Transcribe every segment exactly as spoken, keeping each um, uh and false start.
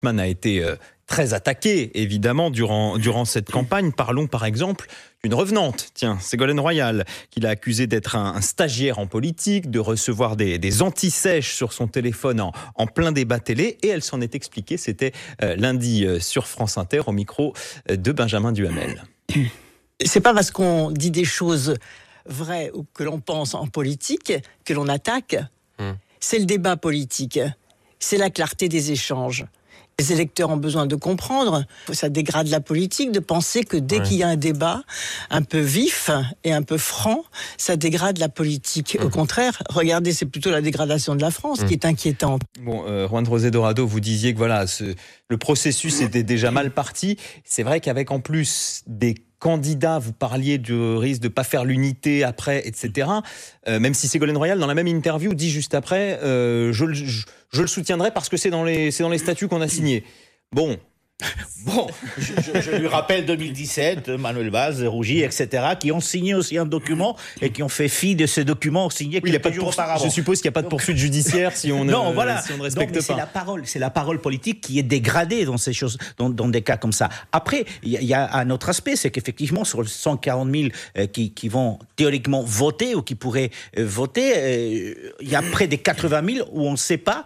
Glucksmann a été euh, très attaqué, évidemment, durant, durant cette campagne. Parlons par exemple d'une revenante, tiens, Ségolène Royal, qu'il a accusé d'être un, un stagiaire en politique, de recevoir des, des anti-sèches sur son téléphone en, en plein débat télé, et elle s'en est expliquée. C'était euh, lundi euh, sur France Inter, au micro euh, de Benjamin Duhamel. C'est pas parce qu'on dit des choses vraies ou que l'on pense en politique que l'on attaque. Hum. C'est le débat politique. C'est la clarté des échanges. Les électeurs ont besoin de comprendre. Ça dégrade la politique de penser que dès ouais. qu'il y a un débat un peu vif et un peu franc, ça dégrade la politique. Mmh. Au contraire, regardez, c'est plutôt la dégradation de la France mmh. qui est inquiétante. Bon, euh, Juan José Dorado, vous disiez que voilà, ce, le processus était déjà mal parti. C'est vrai qu'avec en plus des candidats, vous parliez du risque de ne pas faire l'unité après, et cetera. Euh, même si Ségolène Royal, dans la même interview, dit juste après euh, je, je, je le soutiendrai parce que c'est dans les, c'est dans les statuts qu'on a signés. Bon. Bon, je, je, je lui rappelle deux mille dix-sept, Manuel Valls, Rougy, et cetera, qui ont signé aussi un document et qui ont fait fi de ce document signé oui, quelques jours auparavant. Je suppose qu'il n'y a pas de poursuite judiciaire si on, non, ne, voilà. si on ne respecte Donc, pas. C'est la parole, c'est la parole politique qui est dégradée dans ces choses, dans, dans des cas comme ça. Après, il y, y a un autre aspect, c'est qu'effectivement, sur les cent quarante mille euh, qui, qui vont théoriquement voter ou qui pourraient euh, voter, euh, il y a près de quatre-vingt mille où on ne sait pas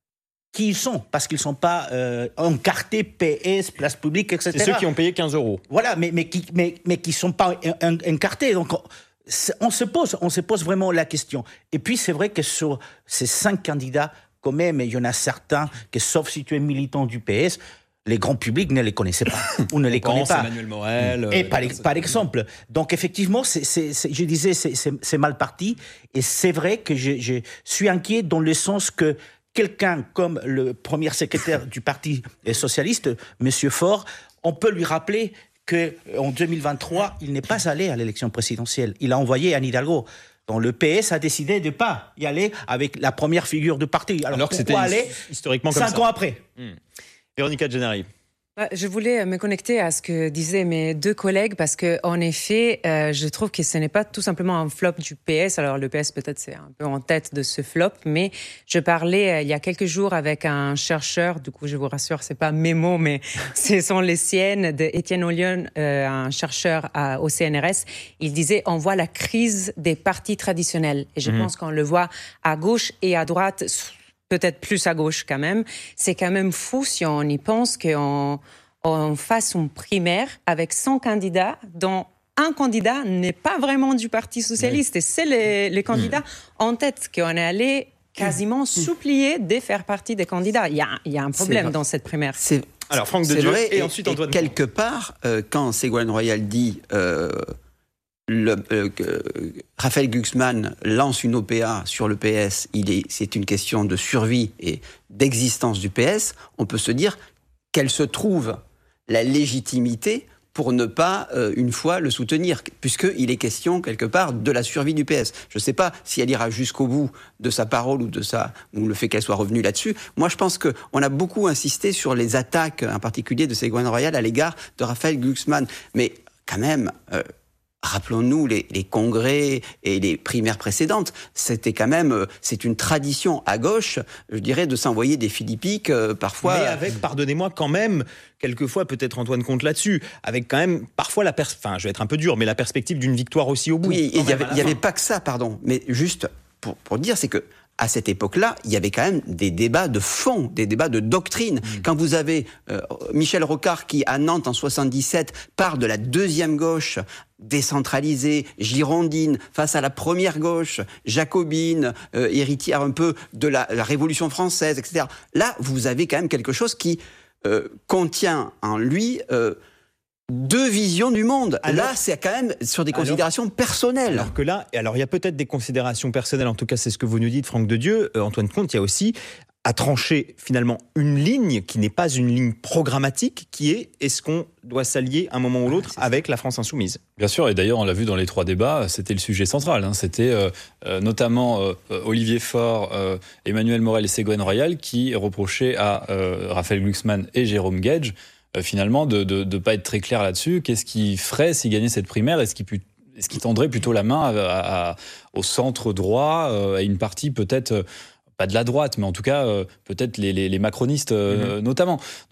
qui ils sont, parce qu'ils ne sont pas euh, encartés P S, place publique, et cetera. C'est ceux qui ont payé quinze euros. Voilà, mais, mais qui mais, mais qui ne sont pas encartés. Donc, on, on, se pose, on se pose vraiment la question. Et puis, c'est vrai que sur ces cinq candidats, quand même, il y en a certains que, sauf si tu es militant du P S, les grands publics ne les connaissaient pas, ou ne les connaissent pas. Emmanuel Morel. Et par, par exemple. Donc, effectivement, c'est, c'est, c'est, je disais, c'est, c'est, c'est mal parti. Et c'est vrai que je, je suis inquiet dans le sens que quelqu'un comme le premier secrétaire du Parti socialiste, M. Faure, on peut lui rappeler qu'en deux mille vingt-trois, il n'est pas allé à l'élection présidentielle. Il a envoyé Anne Hidalgo. Donc le P S a décidé de ne pas y aller avec la première figure du parti. Alors, Alors que pourquoi c'était aller historiquement comme ça. Cinq ans après. Mmh. Véronica Gennari. Je voulais me connecter à ce que disaient mes deux collègues parce que, en effet, euh, je trouve que ce n'est pas tout simplement un flop du P S. Alors, le P S, peut-être, c'est un peu en tête de ce flop, mais je parlais euh, il y a quelques jours avec un chercheur, du coup, je vous rassure, c'est pas mes mots, mais ce sont les siennes, d'Étienne Ollion, euh, un chercheur à, au C N R S. Il disait, on voit la crise des partis traditionnels. Et je mmh. pense qu'on le voit à gauche et à droite, peut-être plus à gauche quand même. C'est quand même fou si on y pense qu'on on fasse une primaire avec cent candidats dont un candidat n'est pas vraiment du Parti socialiste. Oui. Et c'est les, les candidats mmh. en tête qu'on est allé quasiment mmh. supplier de faire partie des candidats. Il y a, il y a un problème dans cette primaire. C'est, Alors, Franck Dedieu vrai, et, et ensuite et Antoine. Quelque part, euh, quand Ségolène Royal dit... Euh, Le, euh, euh, Raphaël Glucksmann lance une O P A sur le P S, il est, c'est une question de survie et d'existence du P S, on peut se dire quelle se trouve la légitimité pour ne pas, euh, une fois, le soutenir, puisqu'il est question, quelque part, de la survie du P S. Je ne sais pas si elle ira jusqu'au bout de sa parole ou de sa, ou le fait qu'elle soit revenue là-dessus. Moi, je pense qu'on a beaucoup insisté sur les attaques, en particulier de Ségolène Royal, à l'égard de Raphaël Glucksmann. Mais, quand même... Euh, Rappelons-nous les, les congrès et les primaires précédentes. C'était quand même, c'est une tradition à gauche, je dirais, de s'envoyer des philippiques euh, parfois. Mais avec, pardonnez-moi, quand même, quelquefois, peut-être Antoine compte là-dessus, avec quand même parfois la pers- enfin, je vais être un peu dur, mais la perspective d'une victoire aussi au bout. Oui, il y avait, il y avait pas que ça, pardon. Mais juste pour pour dire, c'est que. À cette époque-là, il y avait quand même des débats de fond, des débats de doctrine. Mmh. Quand vous avez euh, Michel Rocard qui, à Nantes en soixante-dix-sept, parle de la deuxième gauche décentralisée, girondine, face à la première gauche, jacobine, euh, héritière un peu de la, la Révolution française, et cetera. Là, vous avez quand même quelque chose qui euh, contient en lui... Euh, deux visions du monde. Alors, là, c'est quand même sur des considérations alors, personnelles. Alors que là, alors il y a peut-être des considérations personnelles, en tout cas c'est ce que vous nous dites, Franck Dedieu. Euh, Antoine Comte, il y a aussi à trancher finalement une ligne qui n'est pas une ligne programmatique, qui est est-ce qu'on doit s'allier un moment ou l'autre ah, avec la France insoumise. Bien sûr, et d'ailleurs on l'a vu dans les trois débats, c'était le sujet central. Hein. C'était euh, euh, notamment euh, Olivier Faure, euh, Emmanuel Morel et Ségolène Royal qui reprochaient à euh, Raphaël Glucksmann et Jérôme Guedj finalement, de ne pas être très clair là-dessus. Qu'est-ce qui ferait s'il gagnait cette primaire ? Est-ce qu'il, est-ce qu'il tendrait plutôt la main à, à, au centre droit, à une partie peut-être pas de la droite, mais en tout cas, euh, peut-être les, les, les macronistes euh, mmh. notamment.